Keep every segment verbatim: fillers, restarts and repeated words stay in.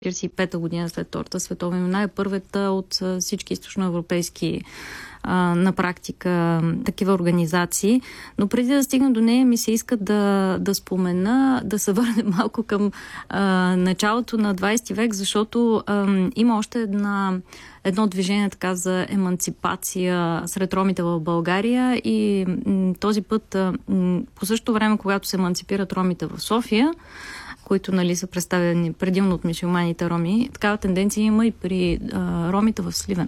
четиридесет и пета година след Втората световна война е първата от всички източноевропейски а, на практика такива организации. Но преди да стигна до нея, ми се иска да, да спомена, да се върнем малко към а, началото на двадесети век, защото а, има още една, едно движение така за еманципация сред ромите в България и м, този път а, м, по същото време, когато се еманципират ромите в София, които, нали, са представени предимно от мюсюлманите роми, такава тенденция има и при а, ромите в Сливен.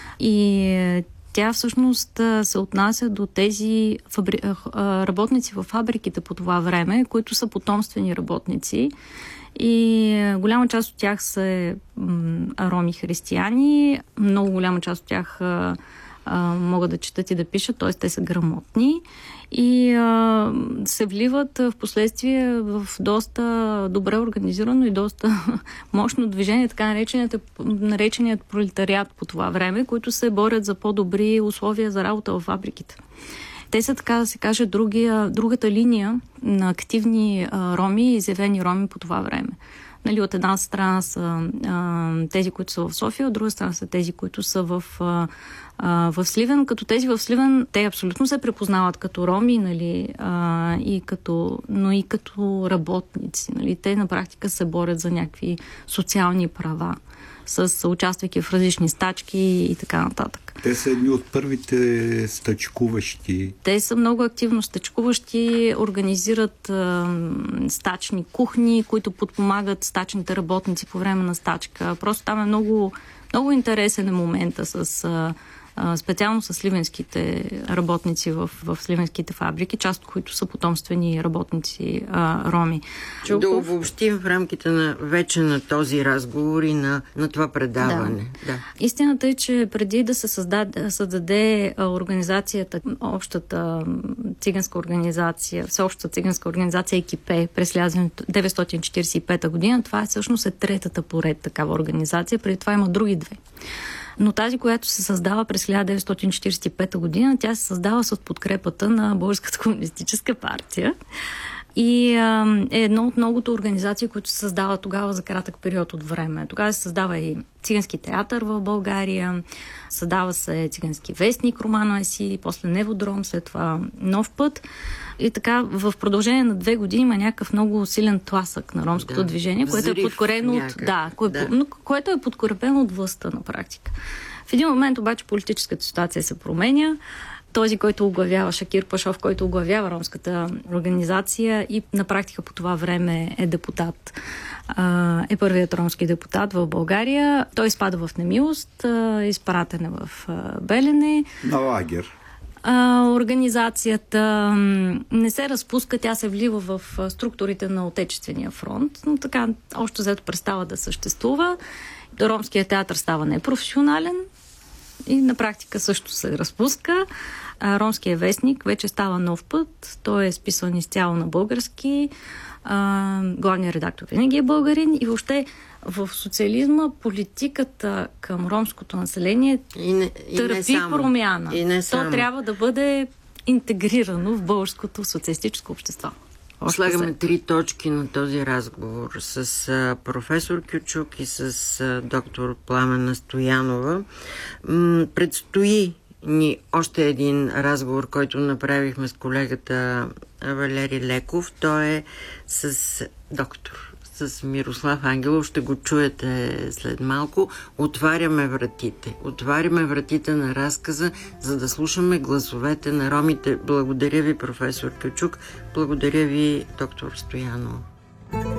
И тя всъщност се отнася до тези фабри... работници в фабриките по това време, които са потомствени работници. И голяма част от тях са м, роми християни, много голяма част от тях а, а, могат да четат и да пишат, т.е. те са грамотни и а, се вливат в последствие в доста добре организирано и доста мощно движение, така нареченият, нареченият пролетариат по това време, които се борят за по-добри условия за работа в фабриките. Те са, така да се каже, другия, другата линия на активни а, роми и изявени роми по това време. Нали, от една страна са а, тези, които са в София, от друга страна са тези, които са в, а, а, в Сливен. Като тези в Сливен, те абсолютно се препознават като роми, нали, а, и като, но и като работници. Нали. Те на практика се борят за някакви социални права, с участвайки в различни стачки и така нататък. Те са едни от първите стачкуващи. Те са много активно стачкуващи, организират а, стачни кухни, които подпомагат стачните работници по време на стачка. Просто там е много, много интересен момента с... А, специално с сливенските работници в, в сливенските фабрики, част от които са потомствени работници а, роми. Чуков? Да обобщим в рамките на вече на този разговор и на, на това предаване. Да. Да. Истината е, че преди да се създаде, създаде организацията, общата циганска организация, всеобщата циганска организация Екипе през хиляда деветстотин четиридесет и пета година, това е всъщност е третата поред такава организация. Преди това има други две. Но тази, която се създава през хиляда деветстотин четиридесет и пета година, тя се създава с подкрепата на Българската комунистическа партия и а, е едно от многото организации, които се създава тогава за кратък период от време. Тогава се създава и цигански театър в България, създава се цигански вестник Романо Еси, после Неводром, след това Нов път. И така, в продължение на две години има някакъв много силен тласък на ромското да. движение, което е подкрепено от, да, кое, да. което е подкрепено от властта на практика. В един момент обаче политическата ситуация се променя. Този, който оглавява, Шакир Пашов, който оглавява ромската организация и на практика по това време е депутат, е първият ромски депутат в България. Той изпада в немилост, изпаратен е в Белене. На лагер. Организацията не се разпуска, тя се влива в структурите на Отечествения фронт, но така още взето престава да съществува. Ромският театър става непрофесионален и на практика също се разпуска. Ромският вестник вече става Нов път, той е списан изцяло на български. Главният редактор винаги е българин и въобще в социализма политиката към ромското население и не, и търпи не само. промяна. И не То трябва да бъде интегрирано в българското социалистическо общество. Слагаме три точки на този разговор с а, професор Кючук и с а, доктор Пламена Стоянова. М- предстои ни още един разговор, който направихме с колегата Валери Леков. Той е с доктор, с Мирослав Ангелов. Ще го чуете след малко. Отваряме вратите. Отваряме вратите на разказа, за да слушаме гласовете на ромите. Благодаря ви, професор Кючук. Благодаря ви, доктор Стоянова.